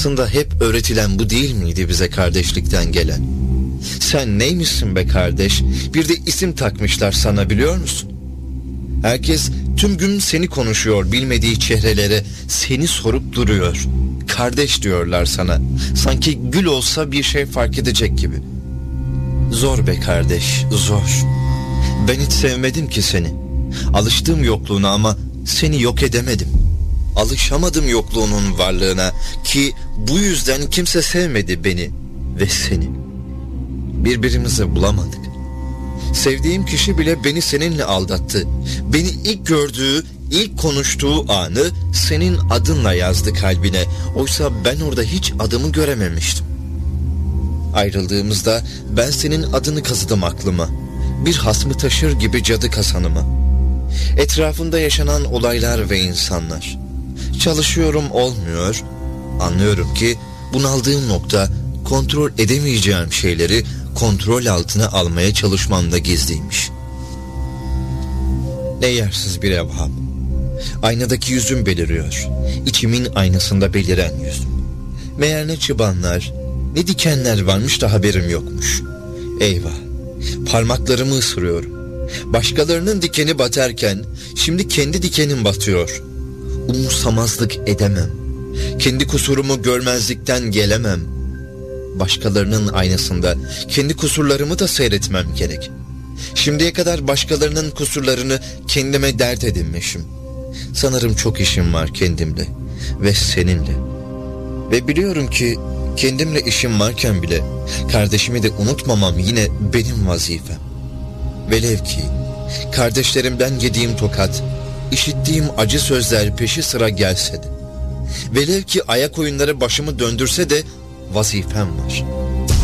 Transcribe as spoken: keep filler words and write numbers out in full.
Aslında hep öğretilen bu değil miydi bize kardeşlikten gelen? Sen neymişsin be kardeş? Bir de isim takmışlar sana, biliyor musun? Herkes tüm gün seni konuşuyor, bilmediği çehrelere seni sorup duruyor. Kardeş diyorlar sana. Sanki gül olsa bir şey fark edecek gibi. Zor be kardeş, zor. Ben hiç sevmedim ki seni. Alıştım yokluğuna ama seni yok edemedim. Alışamadım yokluğunun varlığına ki bu yüzden kimse sevmedi beni ve seni. Birbirimizi bulamadık. Sevdiğim kişi bile beni seninle aldattı. Beni ilk gördüğü, ilk konuştuğu anı senin adınla yazdı kalbine. Oysa ben orada hiç adımı görememiştim. Ayrıldığımızda ben senin adını kazıdım aklıma. Bir hasmı taşır gibi cadı kasanıma. Etrafında yaşanan olaylar ve insanlar. Çalışıyorum, olmuyor. Anlıyorum ki bunaldığım nokta kontrol edemeyeceğim şeyleri kontrol altına almaya çalışmamda gizliymiş. Ne yersiz bir evham. Aynadaki yüzüm beliriyor. İçimin aynasında beliren yüzüm. Meğer ne çıbanlar, ne dikenler varmış da haberim yokmuş. Eyvah, parmaklarımı ısırıyorum. Başkalarının dikeni batarken şimdi kendi dikenim batıyor. Umursamazlık edemem. Kendi kusurumu görmezlikten gelemem. Başkalarının aynasında kendi kusurlarımı da seyretmem gerek. Şimdiye kadar başkalarının kusurlarını kendime dert edinmişim. Sanırım çok işim var kendimle ve seninle. Ve biliyorum ki kendimle işim varken bile kardeşimi de unutmamam yine benim vazifem. Velev ki kardeşlerimden yediğim tokat, işittiğim acı sözler peşi sıra gelse de, velev ki ayak oyunları başımı döndürse de vazifem var.